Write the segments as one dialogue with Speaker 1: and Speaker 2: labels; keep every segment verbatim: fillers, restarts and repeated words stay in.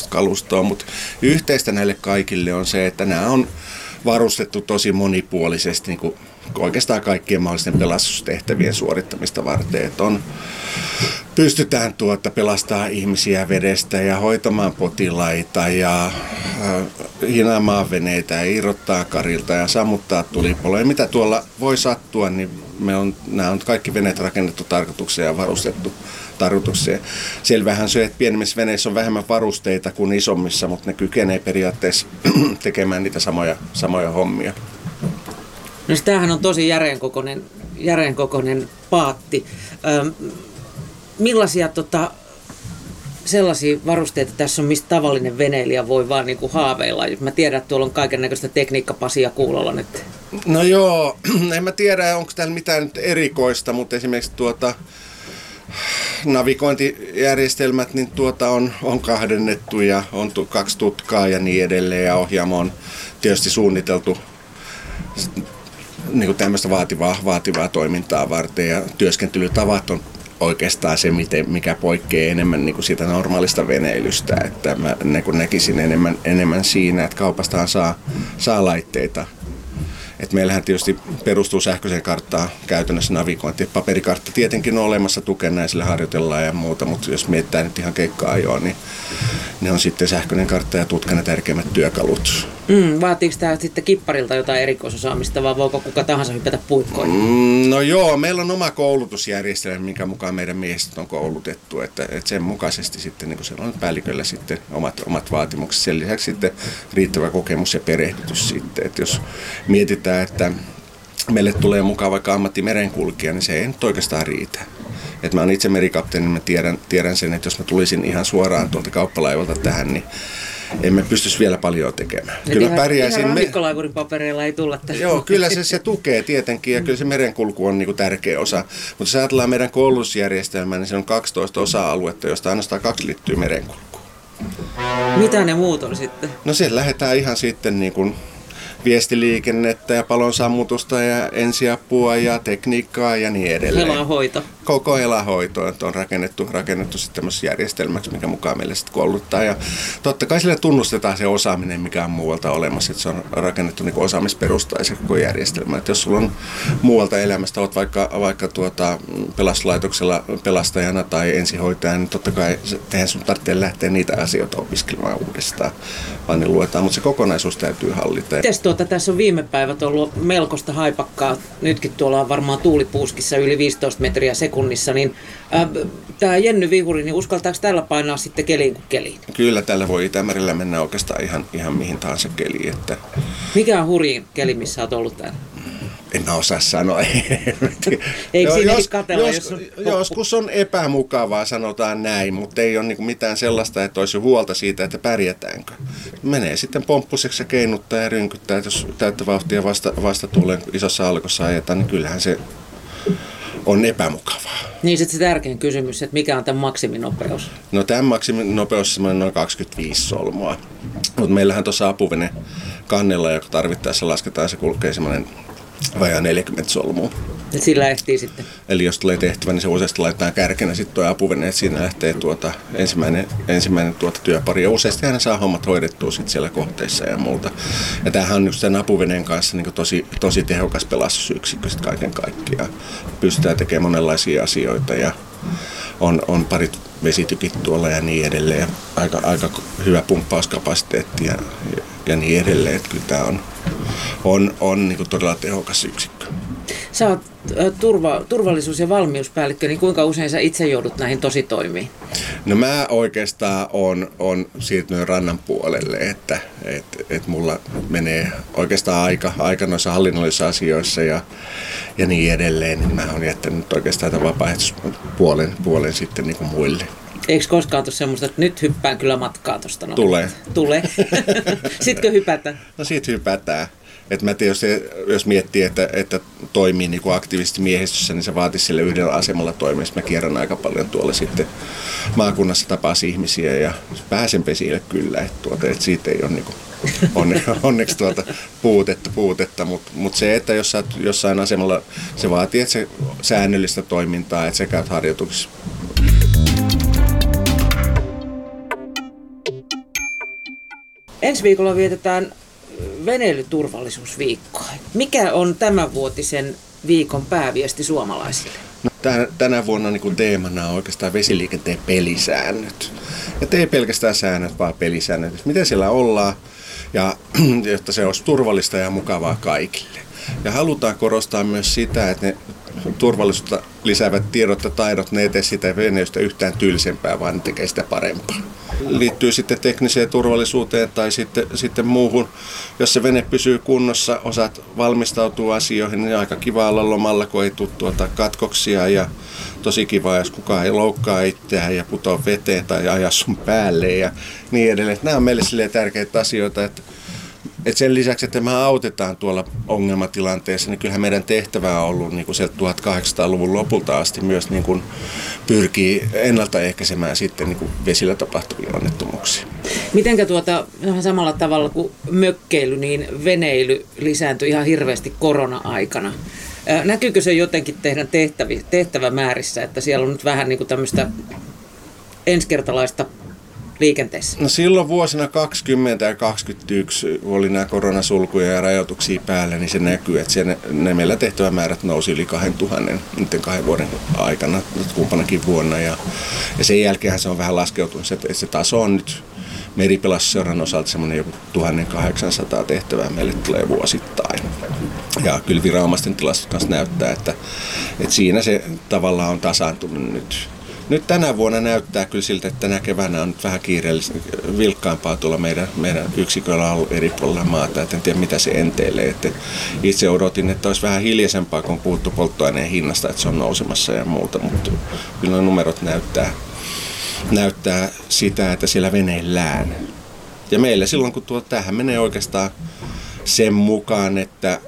Speaker 1: kalustoa, mutta yhteistä näille kaikille on se, että nämä on varustettu tosi monipuolisesti niin kuin oikeastaan kaikkien mahdollisten pelastustehtävien suorittamista varten. Että on, pystytään tuota pelastamaan ihmisiä vedestä ja hoitamaan potilaita ja äh, hinaamaan veneitä ja irrottaa karilta ja sammuttaa tulipaloja. Mitä tuolla voi sattua, niin me on, nämä on kaikki veneet rakennettu tarkoitukseen ja varustettu tarkoitukseen. Selvähän se, että pienemmissä veneissä on vähemmän varusteita kuin isommissa, mutta ne kykenee periaatteessa tekemään niitä samoja, samoja hommia.
Speaker 2: No tämähän on tosi järeenkokoinen, järeenkokoinen paatti. Öm, millaisia tota, sellaisia varusteita tässä on, mistä tavallinen veneilijä voi vaan niinku haaveilla? Mä tiedän, että tuolla on kaikennäköistä tekniikkapasia kuulolla nyt.
Speaker 1: No joo, en mä tiedä, onko täällä mitään nyt erikoista, mutta esimerkiksi tuota navigointijärjestelmät niin tuota on, on kahdennettu ja on tu, kaksi tutkaa ja niin edelleen ja ohjaamo on tietysti suunniteltu niin kuin tämmöistä vaativaa, vaativaa toimintaa varten ja työskentelytavat on oikeastaan se, miten, mikä poikkeaa enemmän niin kuin siitä normaalista veneilystä, että mä niin kuin näkisin enemmän, enemmän siinä, että kaupastahan saa, saa laitteita. Et meillähän tietysti perustuu sähköiseen karttaan käytännössä navigointi. Paperikartta tietenkin on olemassa tukena ja sillä harjoitellaan ja muuta, mutta jos mietitään nyt ihan keikka-ajoa, niin ne on sitten sähköinen kartta ja tutka ne tärkeimmät työkalut.
Speaker 2: Mm, vaatiiko tämä sitten kipparilta jotain erikoisosaamista vai voiko kuka tahansa hypätä puikkoihin?
Speaker 1: Mm, no joo, meillä on oma koulutusjärjestelmä, minkä mukaan meidän miehistöt on koulutettu. Että, että sen mukaisesti sitten niin siellä on päälliköllä sitten omat, omat vaatimukset. Sen lisäksi sitten riittävä kokemus ja perehdytys sitten. Että jos mietitään, että meille tulee mukaan vaikka ammattimerenkulkija, niin se ei nyt oikeastaan riitä. Et mä oon itse merikapteeni, niin mä tiedän, tiedän sen, että jos mä tulisin ihan suoraan tuolta kauppalaivalta tähän, niin emme pystyisi vielä paljon tekemään.
Speaker 2: Et kyllä ihan, pärjäisin. Ihan rannikkolaivurin papereilla ei tulla tähän.
Speaker 1: Joo, kyllä se, se tukee tietenkin ja kyllä se merenkulku on niinku tärkeä osa. Mutta jos ajatellaan meidän koulutusjärjestelmää, niin se on kaksitoista osa-aluetta, josta ainoastaan kaksi liittyy merenkulkuun.
Speaker 2: Mitä ne muut on sitten?
Speaker 1: No siellä lähdetään ihan sitten niin kuin viestiliikennettä ja palonsammutusta ja ensiapua ja tekniikkaa ja niin edelleen.
Speaker 2: Elähoito.
Speaker 1: Koko elähoito on rakennettu, rakennettu sitten tämmöisessä järjestelmäksi, mikä mukaan meille sitten kouluttaa. Ja totta kai sille tunnustetaan se osaaminen, mikä on muualta olemassa, että se on rakennettu niin kuin osaamisperustaisen koko järjestelmä. Että jos sulla on muualta elämästä, olet vaikka, vaikka tuota pelastuslaitoksella pelastajana tai ensihoitajana, niin totta kai eihän sun tarvitse lähteä niitä asioita opiskelemaan uudestaan, vaan ne luetaan, mutta se kokonaisuus täytyy hallita.
Speaker 2: Mites tuota, tässä on viime päivät ollut melkoista haipakkaa, nytkin tuolla on varmaan tuulipuuskissa yli viisitoista metriä sekunnissa, niin äh, tämä Jenny Vihuri, niin uskaltaako tällä painaa sitten keliin kuin keliin?
Speaker 1: Kyllä, tällä voi Itämerellä mennä oikeastaan ihan, ihan mihin tahansa keliin. Että
Speaker 2: mikä on hurjin keli, missä olet ollut täällä?
Speaker 1: En mä osaa sanoa.
Speaker 2: Eikö siinä
Speaker 1: jos,
Speaker 2: katella,
Speaker 1: jos,
Speaker 2: jos on
Speaker 1: joskus on epämukavaa, sanotaan näin, mutta ei ole niinku mitään sellaista, että olisi huolta siitä, että pärjätäänkö. Menee sitten pomppuseksi ja keinuttaa ja rynkyttää, että jos täyttä vauhtia vasta, vasta tulee isossa alkossa ajetaan, niin kyllähän se on epämukavaa.
Speaker 2: Niin sitten se tärkein kysymys, että mikä on tämän maksiminopeus?
Speaker 1: No tämän maksiminopeus on noin kaksikymmentäviisi solmua, mutta meillähän tuossa apuvene kannella, joka tarvittaessa lasketaan, se kulkee semmoinen vajaa neljäkymmentä solmua.
Speaker 2: Et sillä ehtii sitten.
Speaker 1: Eli jos tulee tehtävä, niin se useasti laitetaan kärkenä sitten tuo apuvene, että siinä lähtee tuota ensimmäinen, ensimmäinen tuota työpari. Ja useasti hän saa hommat hoidettua sitten siellä kohteissa ja muuta. Ja tämähän on just tämän apuveneen kanssa niin tosi, tosi tehokas pelastusyksikkö sitten kaiken kaikkiaan. Pystytään tekemään monenlaisia asioita ja on, on parit vesitykit tuolla ja niin edelleen. Ja aika, aika hyvä pumppauskapasiteetti ja, ja, ja niin edelleen. Että kyllä tämä on, on, on niin todella tehokas yksikkö.
Speaker 2: Sä oot turva, turvallisuus- ja valmiuspäällikkö, niin kuinka usein sä itse joudut näihin tositoimiin?
Speaker 1: No mä oikeastaan on, on siirtynyt rannan puolelle, että et, et mulla menee oikeastaan aika, aika noissa hallinnollisissa asioissa ja, ja niin edelleen. Niin mä oon jättänyt oikeastaan tämän vapaaehtoispuolen puolen sitten niin kuin muille.
Speaker 2: Eikö koskaan tule semmoista, että nyt hyppään kyllä matkaa tuosta? No,
Speaker 1: tulee.
Speaker 2: Tulee. Sitkö hypätä?
Speaker 1: No sit hypätään. Et mä tietysti, jos miettii, että, että toimii niin kuin aktiivisesti miehistössä, niin se vaatisi sille yhdellä asemalla toimia. Mä kierrän aika paljon tuolla sitten maakunnassa tapasin ihmisiä ja pääsen pesille kyllä. Että tuota, et siitä ei ole niin kuin onne, onneksi tuota puutetta, puutetta. mutta mut se, että jos sä oot jossain asemalla, se vaatii että se säännöllistä toimintaa, että sä käyt harjoituksissa.
Speaker 2: Ensi viikolla vietetään veneilyturvallisuusviikkoa. Mikä on tämänvuotisen viikon pääviesti suomalaisille?
Speaker 1: No, tänä vuonna niin kuin teemana on oikeastaan vesiliikenteen pelisäännöt. Ja ei pelkästään säännöt, vaan pelisäännöt. Miten siellä ollaan, ja jotta se olisi turvallista ja mukavaa kaikille. Ja halutaan korostaa myös sitä, että ne turvallisuutta lisäävät tiedot ja taidot, ne ei tee sitä veneilystä yhtään tylsempää, vaan ne tekee sitä parempaa. Liittyy sitten tekniseen turvallisuuteen tai sitten, sitten muuhun. Jos se vene pysyy kunnossa, osaat valmistautua asioihin, niin aika kiva olla lomalla, kun ei tule tuota katkoksia. Ja tosi kiva, jos kukaan ei loukkaa itseään ja putoa veteen tai aja sun päälle ja niin edelleen. Nämä on meille silleen tärkeitä asioita, että Et sen lisäksi, että me autetaan tuolla ongelmatilanteessa, niin kyllähän meidän tehtävä on ollut niin kuin sieltä tuhatkahdeksansataaluvun lopulta asti myös niin kuin pyrkii ennaltaehkäisemään sitten niin kuin vesillä tapahtuvia onnettomuuksia.
Speaker 2: Mitenkä tuota, ihan samalla tavalla kuin mökkeily, niin veneily lisääntyi ihan hirveästi korona-aikana. Näkyykö se jotenkin teidän tehtävi, tehtävämäärissä, että siellä on nyt vähän niin kuin tämmöistä ensikertalaista liikenteessä?
Speaker 1: No silloin vuosina kaksikymmentä ja kaksikymmentäyksi, kun oli nämä koronasulkuja ja rajoituksia päällä, niin se näkyy, että ne, ne meillä tehtävämäärät nousi yli kaksituhatta niiden kahden vuoden aikana, kumpanakin vuonna. Ja, ja sen jälkeen se on vähän laskeutunut, että se taso on nyt Meripelastusseuran osalta semmoinen joku tuhatkahdeksansataa tehtävää meille tulee vuosittain. Ja kyllä viranomaisten tilastot kanssa näyttää, että, että siinä se tavallaan on tasaantunut nyt. Nyt tänä vuonna näyttää kyllä siltä, että tänä keväänä on nyt vähän kiireellistä, vilkkaampaa tuolla meidän, meidän yksiköllä ollut eri puolilla maata. Et en tiedä, mitä se enteilee. Että itse odotin, että olisi vähän hiljaisempaa, kun on puhuttu polttoaineen hinnasta, että se on nousemassa ja muuta. Mutta kyllä nuo numerot näyttää, näyttää sitä, että siellä veneillään. Ja meillä silloin, kun tuo, tämähän menee oikeastaan sen mukaan, että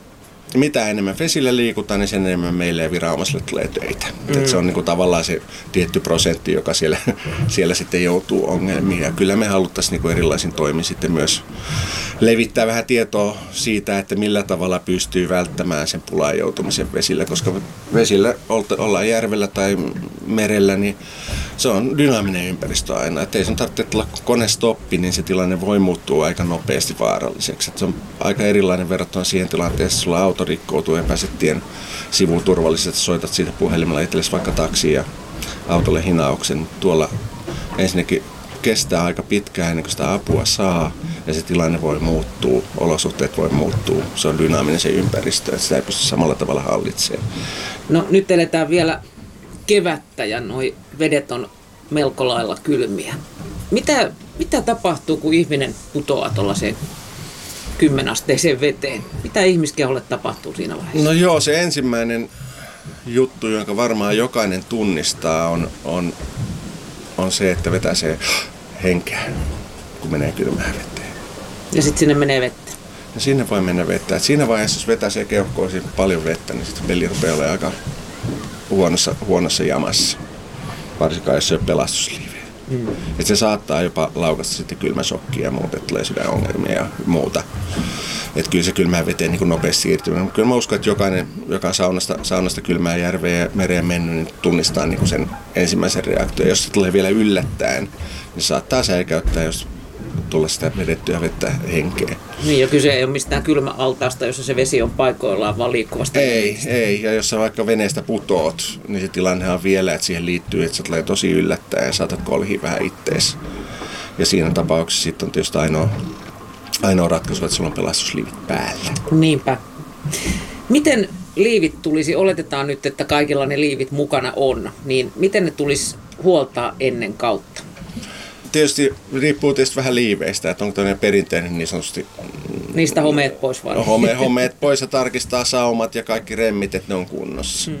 Speaker 1: mitä enemmän vesillä liikutaan, niin sen enemmän meille ja viranomaisille tulee töitä. Mm. Se on niin kuin tavallaan se tietty prosentti, joka siellä, siellä sitten joutuu ongelmiin. Ja kyllä me haluttaisiin niin kuin erilaisin toimin sitten myös levittää vähän tietoa siitä, että millä tavalla pystyy välttämään sen pulaan joutumisen vesillä. Koska vesillä ollaan järvellä tai merellä, niin se on dynaaminen ympäristö aina. Että ei sen tarvitse tulla kone stoppi, niin se tilanne voi muuttua aika nopeasti vaaralliseksi. Että se on aika erilainen verrattuna siihen tilanteeseen, että sulla auto rikkoutuu ja pääset tien sivuun turvallisesti, soitat siitä puhelimella itsellesi vaikka taksiin ja autolle hinauksen. Tuolla ensinnäkin kestää aika pitkään ennen kuin sitä apua saa ja se tilanne voi muuttua, olosuhteet voi muuttua. Se on dynaaminen se ympäristö, että sitä ei pysty samalla tavalla hallitsemaan.
Speaker 2: No nyt eletään vielä kevättä ja nuo vedet on melko lailla kylmiä. Mitä, mitä tapahtuu, kun ihminen putoaa tuollaiseen kymmenasteiseen veteen? Mitä ihmiskeholle tapahtuu siinä vaiheessa?
Speaker 1: No joo, se ensimmäinen juttu, jonka varmaan jokainen tunnistaa, on, on, on se, että vetää se henkeä, kun menee kylmään veteen.
Speaker 2: Ja sitten sinne menee vettä?
Speaker 1: Ja sinne voi mennä vettä. Et siinä vaiheessa, jos vetää se keuhkoihin paljon vettä, niin sitten veli rupeaa olemaan aika huonossa, huonossa jamassa. Varsinkaan, jos se on pelastusliivi. Mm. Et se saattaa jopa laukasta sitten kylmäsokkia ja muuta, että tulee sydänongelmia ja muuta. Et kyllä se kylmään veteen niin nopeasti siirtyy. Kyllä mä uskon, että jokainen, joka on saunasta, saunasta kylmään järveen ja mereen mennyt, niin tunnistaa niin sen ensimmäisen reaktion. Jos se tulee vielä yllättäen, niin saattaa säikäyttää, jos tulla sitä vedettyä vettä henkeä.
Speaker 2: Niin, ja kyse ei ole mistään kylmäaltaasta, jossa se vesi on paikoillaan, vaan liikkuvasta.
Speaker 1: Ei, ei. Ja jos sä vaikka veneestä putoot, niin se tilanne on vielä, että siihen liittyy, että se tulee tosi yllättäen ja saatat kolhia vähän ittees. Ja siinä tapauksessa sitten on tietysti ainoa, ainoa ratkaisu, että sulla on pelastusliivit päällä.
Speaker 2: Niinpä. Miten liivit tulisi, oletetaan nyt, että kaikilla ne liivit mukana on, niin miten ne tulisi huoltaa ennen kautta?
Speaker 1: Tietysti riippuu tietysti vähän liiveistä, että onko tämmöinen perinteinen niin sanotusti.
Speaker 2: Niistä homeet pois vaan.
Speaker 1: Home, homeet pois ja tarkistaa saumat ja kaikki remmit, että ne on kunnossa. Hmm.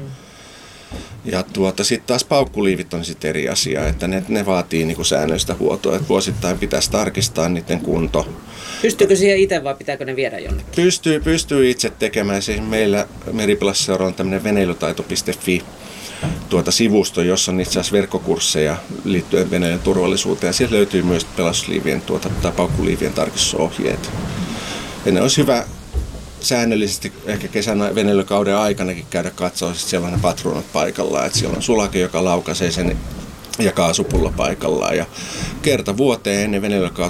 Speaker 1: Ja tuota, sitten taas paukkuliivit on sitten eri asia, että ne, ne vaatii niinku säännöllistä huoltoa, että vuosittain pitäisi tarkistaa niiden kunto.
Speaker 2: Pystyykö siihen itse vai pitääkö ne viedä jonnekin?
Speaker 1: Pystyy, pystyy itse tekemään. Siis meillä Meripelastusseuran on tämmöinen veneilytaito piste fi tuota sivusto, jossa on itse asiassa verkkokursseja liittyen veneilijän turvallisuuteen. Ja sieltä löytyy myös pelastusliivien tuota, tai paukkuliivien tarkistusohjeet. Ja ne olisi hyvä säännöllisesti ehkä kesän veneilykauden aikanakin käydä katsoa, että siellä on ne patruunat paikallaan. Että siellä on sulake, joka laukaisee sen ja kaasupullo paikallaan. Ja kerta vuoteen ennen veneilykautta